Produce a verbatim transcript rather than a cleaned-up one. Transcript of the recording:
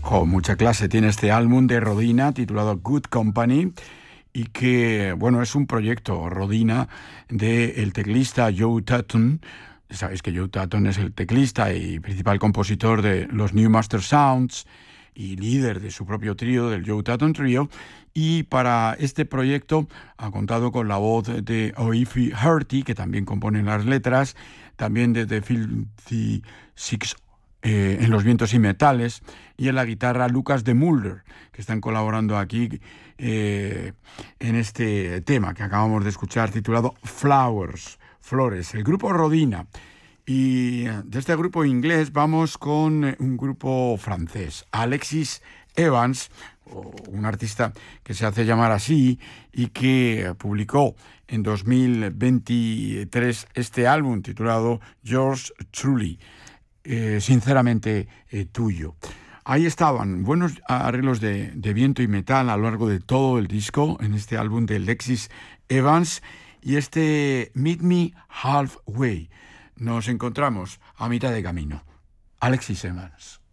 Jo, mucha clase tiene este álbum de Rodina titulado Good Company y que, bueno, es un proyecto, Rodina, del teclista Joe Tutton. Sabéis que Joe Tutton es el teclista y principal compositor de los New Master Sounds y líder de su propio trío, del Joe Tutton Trio, y para este proyecto ha contado con la voz de Oifi Hurty, que también compone las letras, también de The Filthy Six eh, en los vientos y metales, y en la guitarra Lucas de Mulder, que están colaborando aquí eh, en este tema que acabamos de escuchar titulado Flowers, Flores, el grupo Rodina. Y de este grupo inglés vamos con un grupo francés, Alexis Evans, un artista que se hace llamar así y que publicó en dos mil veintitrés este álbum titulado Yours Truly, eh, sinceramente eh, tuyo. Ahí estaban buenos arreglos de, de viento y metal a lo largo de todo el disco en este álbum de Alexis Evans y este Meet Me Halfway. Nos encontramos a mitad de camino. Alexis Evans.